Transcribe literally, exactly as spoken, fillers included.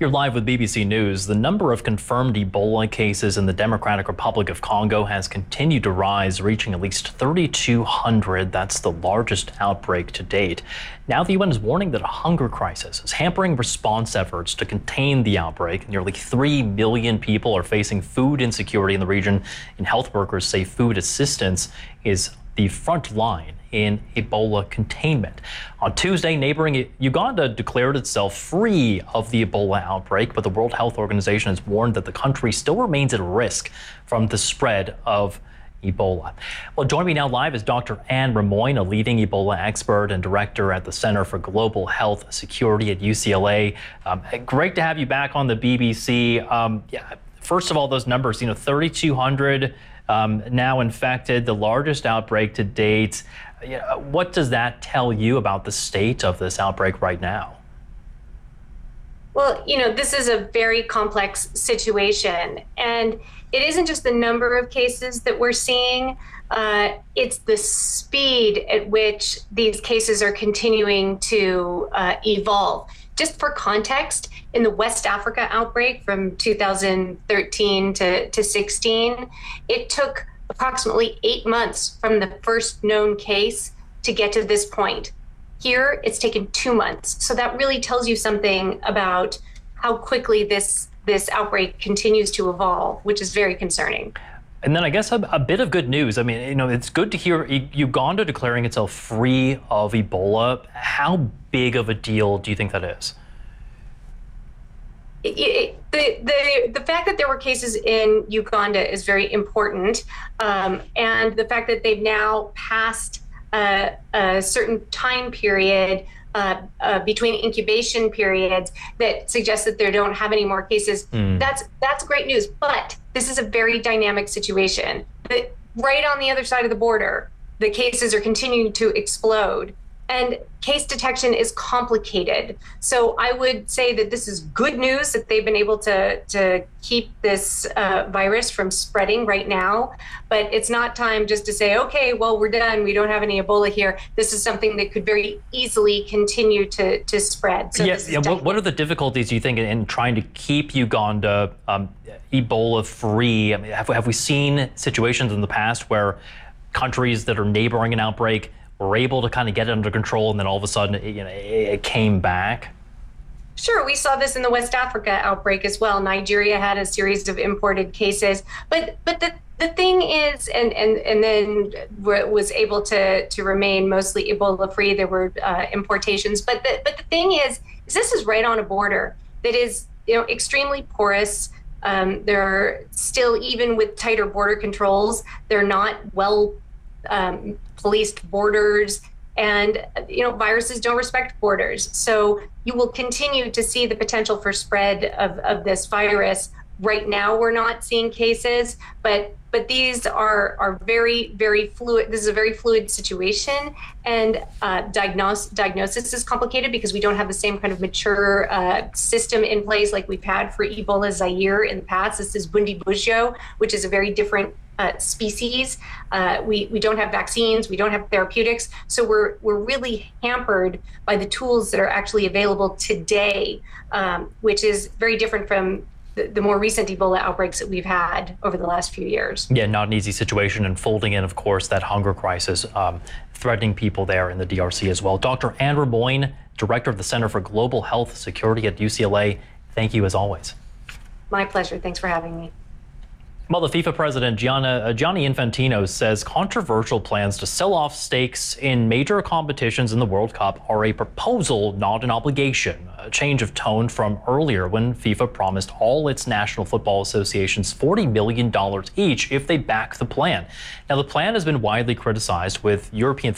You're live with B B C News. The number of confirmed Ebola cases in the Democratic Republic of Congo has continued to rise, reaching at least thirty-two hundred. That's the largest outbreak to date. Now the U N is warning that a hunger crisis is hampering response efforts to contain the outbreak. Nearly three million people are facing food insecurity in the region, and health workers say food assistance is the front line in Ebola containment. On Tuesday, neighboring Uganda declared itself free of the Ebola outbreak, but the World Health Organization has warned that the country still remains at risk from the spread of Ebola. Well, joining me now live is Doctor Anne Rimoin, a leading Ebola expert and director at the Center for Global Health Security at U C L A. Um, great to have you back on the B B C. Um, yeah, first of all, those numbers, you know, thirty-two hundred um, now infected, the largest outbreak to date. Yeah, what does that tell you about the state of this outbreak right now? Well, you know, this is a very complex situation, and it isn't just the number of cases that we're seeing, uh, it's the speed at which these cases are continuing to uh, evolve. Just for context, in the West Africa outbreak from two thousand thirteen to, to sixteen, it took approximately eight months from the first known case to get to this point. Here, it's taken two months. So that really tells you something about how quickly this, this outbreak continues to evolve, which is very concerning. And then I guess a, a bit of good news. I mean, you know, it's good to hear Uganda declaring itself free of Ebola. How big of a deal do you think that is? It, it, the, the, the fact that there were cases in Uganda is very important. Um, and the fact that they've now passed uh, a certain time period uh, uh, between incubation periods that suggests that they don't have any more cases, mm. that's, that's great news. But this is a very dynamic situation. The, right on the other side of the border, the cases are continuing to explode. And case detection is complicated. So I would say that this is good news that they've been able to, to keep this uh, virus from spreading right now. But it's not time just to say, okay, well, we're done. We don't have any Ebola here. This is something that could very easily continue to, to spread. So yeah, yeah. What, what are the difficulties, do you think, in, in trying to keep Uganda um, Ebola free? I mean, have, have we seen situations in the past where countries that are neighboring an outbreak were able to kind of get it under control, and then all of a sudden it, you know, it came back? Sure, we saw this in the West Africa outbreak as well. Nigeria had a series of imported cases, but but the the thing is, and and and then was able to to remain mostly Ebola free. There were uh, importations, but the but the thing is, is this is right on a border that is, you know, extremely porous. Um, they're still, even with tighter border controls, they're not well Um, policed borders, and you know, viruses don't respect borders. So you will continue to see the potential for spread of, of this virus. Right now, we're not seeing cases, but but these are are very very fluid. This is a very fluid situation, and uh, diagnose, diagnosis is complicated because we don't have the same kind of mature uh, system in place like we've had for Ebola Zaire in the past. This is Bundibugyo, which is a very different Uh, species. Uh, we, we don't have vaccines, we don't have therapeutics, so we're, we're really hampered by the tools that are actually available today, um, which is very different from the, the more recent Ebola outbreaks that we've had over the last few years. Yeah, not an easy situation, and folding in, of course, that hunger crisis, um, threatening people there in the D R C as well. Doctor Anne Rimoin, Director of the Center for Global Health Security at U C L A, thank you as always. My pleasure, thanks for having me. Well, the FIFA president, Gianna, uh, Gianni Infantino, says controversial plans to sell off stakes in major competitions in the World Cup are a proposal, not an obligation. A change of tone from earlier when FIFA promised all its national football associations forty million dollars each if they back the plan. Now, the plan has been widely criticized, with European